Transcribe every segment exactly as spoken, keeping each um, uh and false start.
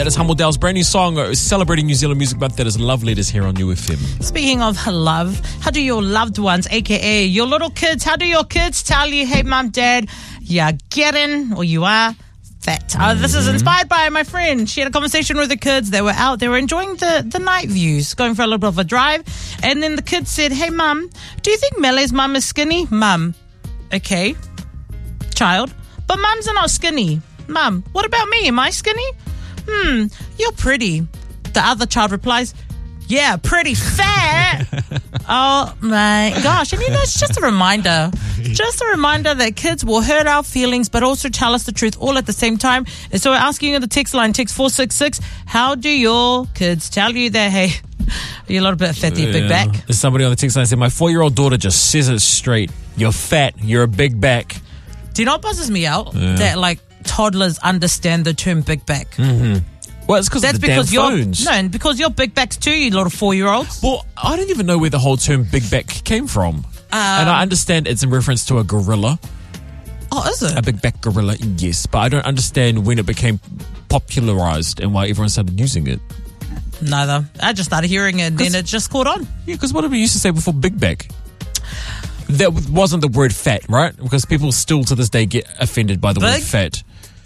That is Humble Dale's brand new song uh, celebrating New Zealand Music Month. That is Love Letters here on U F M. Speaking of love, how do your loved ones, aka your little kids, how do your kids tell you, hey, mum, dad, you're getting or you are fat? Uh, this is inspired by my friend. She had a conversation with the kids. They were out. They were enjoying the, the night views, going for a little bit of a drive. And then the kids said, hey, mum, do you think Mele's mum is skinny? Mum. Okay. Child. But mums are not skinny. Mum, what about me? Am I skinny? Hmm, you're pretty. The other child replies, yeah, pretty fat. Oh my gosh. And you know, it's just a reminder. Just a reminder that kids will hurt our feelings but also tell us the truth all at the same time. And so we're asking you on the text line, text four six six, how do your kids tell you that, hey, you're a little bit fatty, big back? There's somebody on the text line said, my four-year-old daughter just says it straight. You're fat. You're a big back. Do you know what buzzes me out? Yeah. That like toddlers understand the term big back. Mm-hmm. Well, it's because of the because damn you're, phones. No, and because you're big backs too, you little four-year-olds. Well, I don't even know where the whole term big back came from. Um, and I understand it's in reference to a gorilla. Oh, is it? A big back gorilla, yes. But I don't understand when it became popularized and why everyone started using it. Neither. I just started hearing it and then it just caught on. Yeah, because what did we used to say before big back? That wasn't the word fat, right? Because people still to this day get offended by the Big? word fat.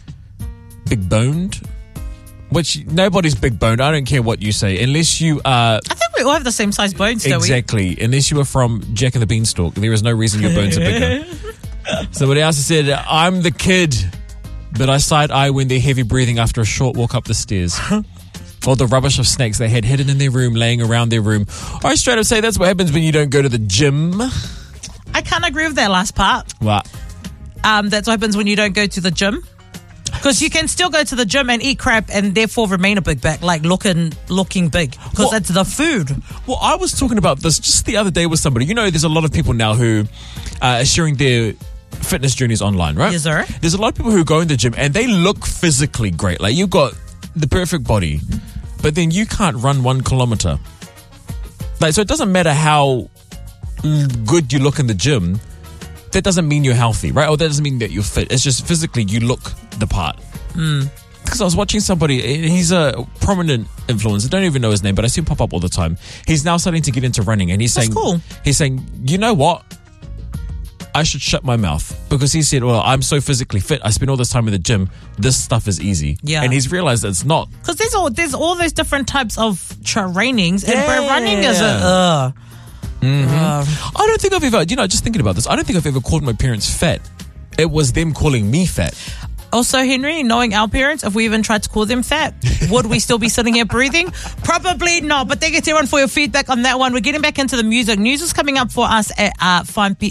Big boned? Which, nobody's big boned. I don't care what you say. Unless you are... I think we all have the same size bones, don't we? Exactly. Unless you are from Jack and the Beanstalk. There is no reason your bones are bigger. Somebody else said, I'm the kid, but I side-eye when they're heavy breathing after a short walk up the stairs. Or the rubbish of snacks they had hidden in their room, laying around their room. I straight up say that's what happens when you don't go to the gym. I can't agree with that last part. What? Um, that's what happens when you don't go to the gym. Because you can still go to the gym and eat crap and therefore remain a big back, like looking looking big. Because that's the food. Well, I was talking about this just the other day with somebody. You know, there's a lot of people now who uh, are sharing their fitness journeys online, right? Yes, sir. There's a lot of people who go in the gym and they look physically great. Like, you've got the perfect body, but then you can't run one kilometer. Like, so it doesn't matter how good you look in the gym. That doesn't mean you're healthy, right? Or that doesn't mean that you're fit. It's just physically you look the part. Mm. Because I was watching somebody, he's a prominent influencer, I don't even know his name, but I see him pop up all the time. He's now starting to get into running, and he's That's saying, cool. he's saying, you know what? I should shut my mouth. Because he said, well, I'm so physically fit, I spend all this time in the gym, this stuff is easy. Yeah. And he's realized that it's not. Because there's all there's all those different types of trainings, and Yeah. bro, running is a uh, Mm-hmm. uh, I don't think I've ever, you know, just thinking about this, I don't think I've ever called my parents fat. It was them calling me fat. Also, Henry, knowing our parents, if we even tried to call them fat, would we still be sitting here breathing? Probably not. But thank you to everyone for your feedback on that one. We're getting back into the music. News is coming up for us at uh, five p.m.